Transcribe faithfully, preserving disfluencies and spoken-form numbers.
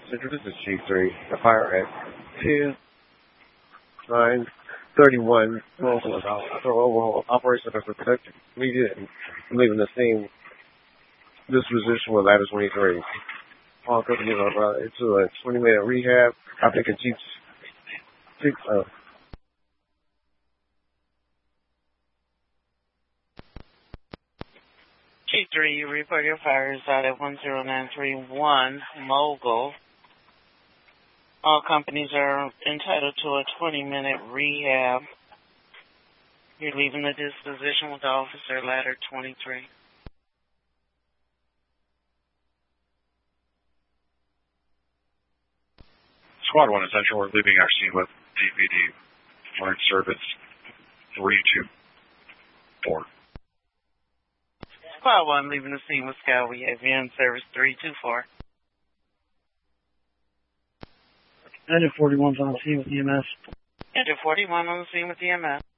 Central, this is G three. The fire at ten nine thirty-one. Overall operation of protected media and leaving the same disposition with ladder twenty-three. All companies are brought into a twenty minute rehab. I think a Jeep six. Uh, G three, you report your fires out at one zero nine three one Mogul. All companies are entitled to a twenty minute rehab. You're leaving the disposition with Officer Ladder twenty-three. Squad one Essential, we're leaving our scene with D P D Fire Service three two four. Squad one leaving the scene with Scout. We have in Service three two four. Engine forty-one's on the scene with E M S. Engine forty-one on the scene with E M S.